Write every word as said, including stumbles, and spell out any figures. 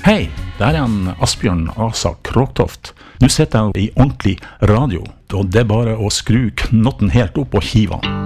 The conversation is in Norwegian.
Hei, det er en Asbjørn Asa Kråktoft. Nå sitter jeg i ordentlig radio, og det er bare å skru knotten helt opp og hive den.